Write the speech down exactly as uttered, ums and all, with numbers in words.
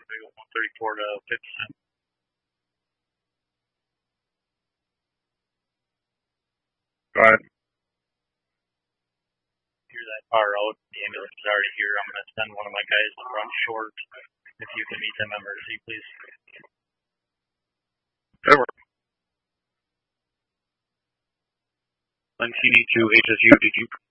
We go one thirty-four to fifty cent. Go ahead. You're that far out. The ambulance is already here. I'm going to send one of my guys to run short. If you can meet them emergency, please. That'll work. N C D two H S U, did you